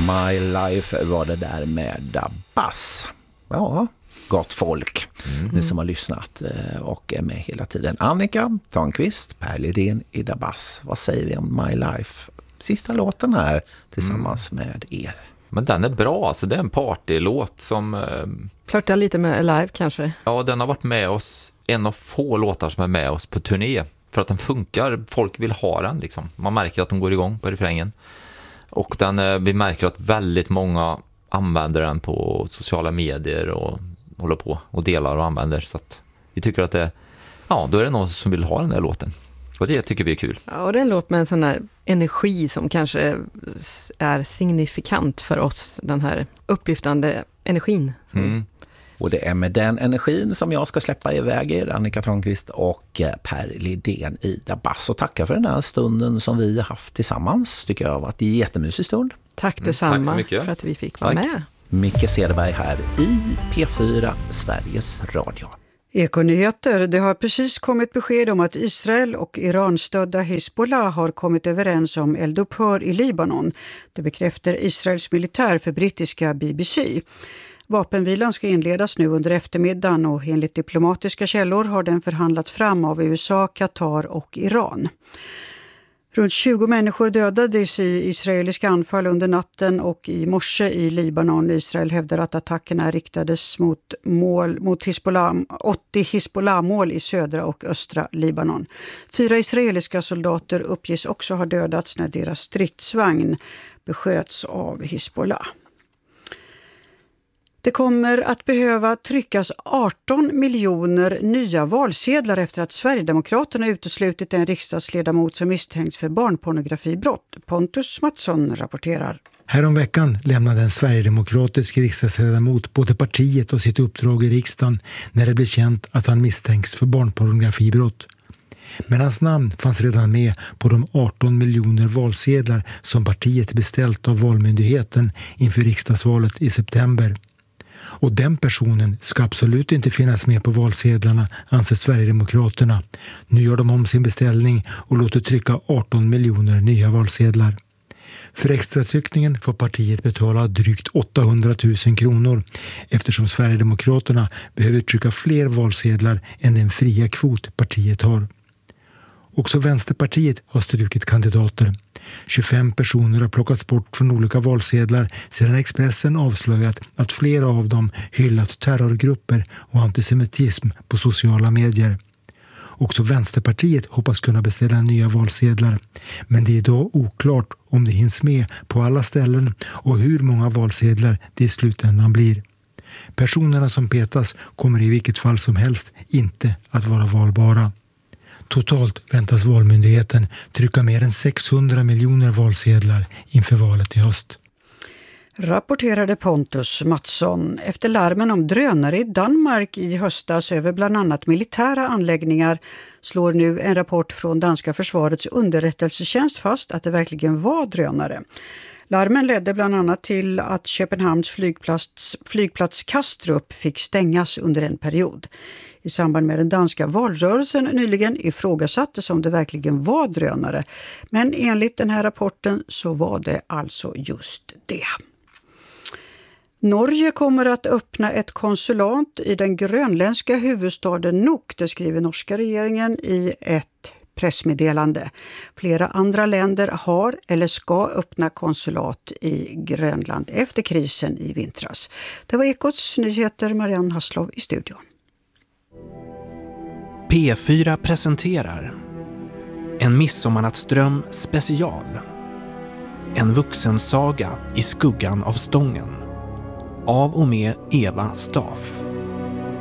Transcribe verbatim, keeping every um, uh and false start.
My Life var det där med Dabas. Ja, gott folk. Mm. Ni som har lyssnat och är med hela tiden. Annika Törnqvist, Per Lidén i Dabas. Vad säger vi om My Life? Sista låten här tillsammans mm. med er. Men den är bra, alltså det är en partylåt som... Eh... Flörtar lite med Alive kanske. Ja, den har varit med oss, en av få låtar som är med oss på turné. För att den funkar, folk vill ha den liksom. Man märker att de går igång på refrängen. Och den, eh, vi märker att väldigt många använder den på sociala medier och håller på och delar och använder. Så att vi tycker att det, ja, då är det någon som vill ha den där låten. Och det tycker vi är kul. Ja, och det är en låt med en sån här energi som kanske är signifikant för oss. Den här upplyftande energin. Mm. Och det är med den energin som jag ska släppa iväg er, Annika Törnqvist och Per Lidén i Dabas. Och tacka för den här stunden som vi har haft tillsammans. Tycker jag har varit en jättemysig stund. Tack detsamma mm, tack så mycket. För att vi fick vara tack. med. Micke Cederberg här i P fyra, Sveriges Radio. Ekonyheter. Det har precis kommit besked om att Israel och Iran-stödda Hezbollah har kommit överens om eldupphör i Libanon. Det bekräftar Israels militär för brittiska B B C. Vapenvilan ska inledas nu under eftermiddagen och enligt diplomatiska källor har den förhandlats fram av U S A, Qatar och Iran. Runt tjugo människor dödades i israeliska anfall under natten och i morse i Libanon. Israel hävdar att attackerna riktades mot, mål, mot Hezbollah, åttio Hezbollah-mål i södra och östra Libanon. Fyra israeliska soldater uppges också ha dödats när deras stridsvagn besköts av Hezbollah. Det kommer att behöva tryckas arton miljoner nya valsedlar efter att Sverigedemokraterna uteslutit en riksdagsledamot som misstänks för barnpornografibrott. Pontus Mattsson rapporterar. Häromveckan lämnade en sverigedemokratisk riksdagsledamot både partiet och sitt uppdrag i riksdagen när det blev känt att han misstänks för barnpornografibrott. Men hans namn fanns redan med på de arton miljoner valsedlar som partiet beställt av Valmyndigheten inför riksdagsvalet i september. Och den personen ska absolut inte finnas med på valsedlarna, anser Sverigedemokraterna. Nu gör de om sin beställning och låter trycka arton miljoner nya valsedlar. För extratryckningen får partiet betala drygt åttahundratusen kronor eftersom Sverigedemokraterna behöver trycka fler valsedlar än den fria kvot partiet har. Också Vänsterpartiet har strukit kandidater. tjugofem personer har plockats bort från olika valsedlar sedan Expressen avslöjat att flera av dem hyllat terrorgrupper och antisemitism på sociala medier. Också Vänsterpartiet hoppas kunna beställa nya valsedlar, men det är idag oklart om det hinns med på alla ställen och hur många valsedlar det i slutändan blir. Personerna som petas kommer i vilket fall som helst inte att vara valbara. Totalt väntas Valmyndigheten trycka mer än sexhundra miljoner valsedlar inför valet i höst. Rapporterade Pontus Mattsson. Efter larmen om drönare i Danmark i höstas över bland annat militära anläggningar slår nu en rapport från danska försvarets underrättelsetjänst fast att det verkligen var drönare. Larmen ledde bland annat till att Köpenhamns flygplats, flygplats Kastrup fick stängas under en period. I samband med den danska valrörelsen nyligen ifrågasattes om det verkligen var drönare. Men enligt den här rapporten så var det alltså just det. Norge kommer att öppna ett konsulat i den grönländska huvudstaden Nuuk, det skriver norska regeringen i ett pressmeddelande. Flera andra länder har eller ska öppna konsulat i Grönland efter krisen i vintras. Det var Ekots nyheter, Marianne Hasslov i studion. P fyra presenterar En midsommarnattsdröm special. En vuxensaga i skuggan av stången. Av och med Eva Staff.